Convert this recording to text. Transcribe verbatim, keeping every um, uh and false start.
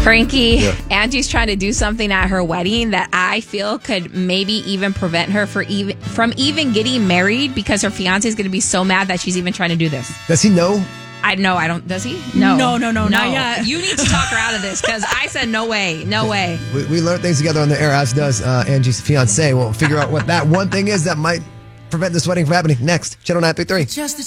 Frankie, Yeah. Angie's trying to do something at her wedding that I feel could maybe even prevent her for even from even getting married because her fiance is going to be so mad that she's even trying to do this. Does he know? I know. I don't. Does he? No. No, no, no, not yet. You need to talk her out of this because I said no way, no way. We, we learn things together on the air, as does uh, Angie's fiance. We'll figure out what that one thing is that might prevent this wedding from happening next. Channel nine three three. Just